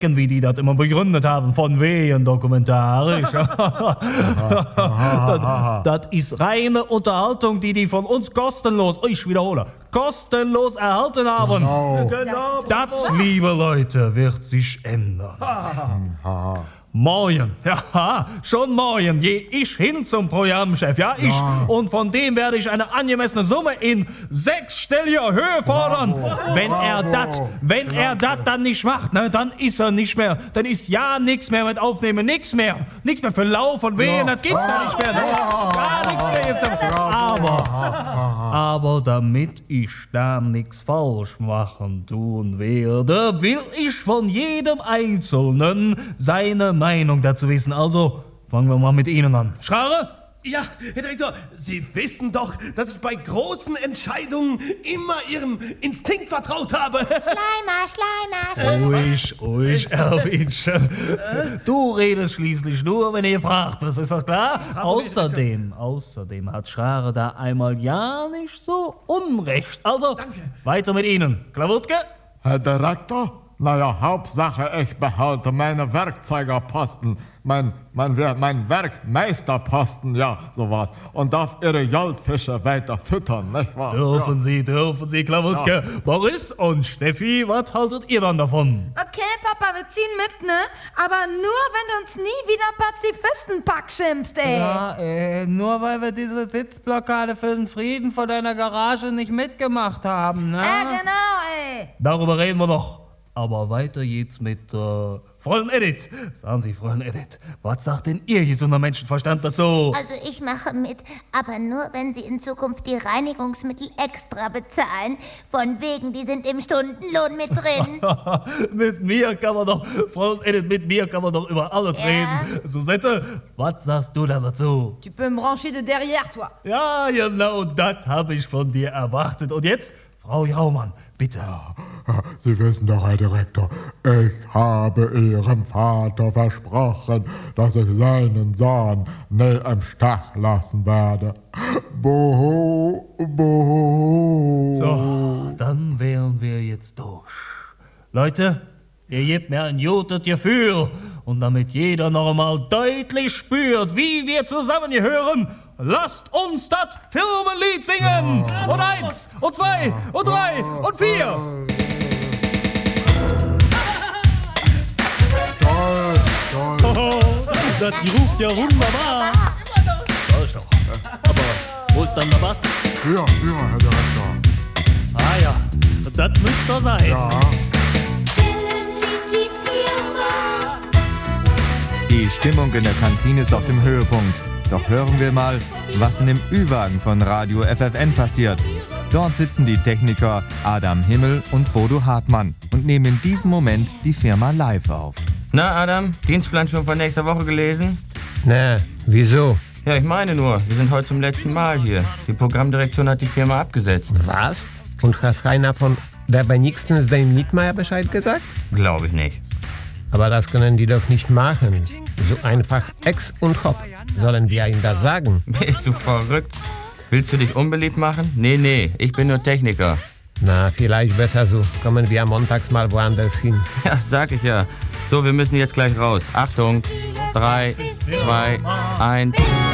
wie die das immer begründet haben, von wegen dokumentarisch. Das ist reine Unterhaltung, die von uns kostenlos, ich wiederhole, kostenlos erhalten haben. Genau. Das, liebe Leute, wird sich ändern. Morgen, ja, schon morgen gehe ich hin zum Programmchef, ja, ich. Und von dem werde ich eine angemessene Summe in 6-stelliger Höhe fordern. Wenn er das dann nicht macht, ne, dann ist er nicht mehr, dann ist ja nichts mehr mit Aufnehmen, nichts mehr für Lauf und Wehen, das gibt's ja nicht mehr, ne? Gar nichts mehr jetzt. Aber damit ich da nichts falsch machen tun werde, will ich von jedem Einzelnen seine Meinung dazu wissen. Also fangen wir mal mit Ihnen an. Schrare? Ja, Herr Direktor, Sie wissen doch, dass ich bei großen Entscheidungen immer Ihrem Instinkt vertraut habe. Schleimer. Ruhig, Erwinchen. Du redest schließlich nur, wenn ihr gefragt wirst, ist das klar? Außerdem hat Schrare da einmal ja nicht so unrecht. Also, danke. Weiter mit Ihnen. Klawutke? Herr Direktor? Naja, Hauptsache, ich behalte meine Werkzeugerposten, mein Werkmeisterposten, ja, sowas. Und darf Ihre Goldfische weiter füttern, nicht wahr? Dürfen Sie, Klawutke. Ja. Boris und Steffi, was haltet ihr dann davon? Okay, Papa, wir ziehen mit, ne? Aber nur, wenn du uns nie wieder Pazifistenpack schimpfst, ey. Ja, nur weil wir diese Sitzblockade für den Frieden vor deiner Garage nicht mitgemacht haben, ne? Genau, ey. Darüber reden wir noch. Aber weiter geht's mit Fräulein Edith. Sagen Sie, Fräulein Edith, was sagt denn ihr gesunder Menschenverstand dazu? Also ich mache mit, aber nur, wenn Sie in Zukunft die Reinigungsmittel extra bezahlen. Von wegen, die sind im Stundenlohn mit drin. Mit mir kann man doch, Fräulein Edith, mit mir kann man doch über alles reden. Susette, was sagst du da dazu? Tu peux me brancher de derrière, toi. Ja, genau, das habe ich von dir erwartet. Und jetzt, Frau Jaumann, bitte. Sie wissen doch, Herr Direktor, ich habe Ihrem Vater versprochen, dass ich seinen Sohn nie im Stich lassen werde. Buhu, buhu. So, dann wären wir jetzt durch. Leute, ihr gebt mir ein gutes Gefühl. Und damit jeder noch mal deutlich spürt, wie wir zusammengehören, lasst uns das Firmenlied singen. Und 1, und 2, und 3, und 4. Oh, das ruft ja wunderbar. Sag ich doch. Aber wo ist dann der Bass? Hier, Herr Direktor. Ah ja, das müsste er sein. Ja. Die Stimmung in der Kantine ist auf dem Höhepunkt. Doch hören wir mal, was in dem Ü-Wagen von Radio FFN passiert. Dort sitzen die Techniker Adam Himmel und Bodo Hartmann und nehmen in diesem Moment die Firma live auf. Na, Adam, Dienstplan schon von nächster Woche gelesen? Na, wieso? Ja, ich meine nur, wir sind heute zum letzten Mal hier. Die Programmdirektion hat die Firma abgesetzt. Was? Und hat keiner von der bei nächstens dem Niedmeier Bescheid gesagt? Glaube ich nicht. Aber das können die doch nicht machen. So einfach Ex und Hopp. Sollen wir ihm das sagen? Bist du verrückt? Willst du dich unbeliebt machen? Nee, ich bin nur Techniker. Na, vielleicht besser so. Kommen wir montags mal woanders hin. Ja, sag ich ja. So, wir müssen jetzt gleich raus. Achtung, 3, 2, 1...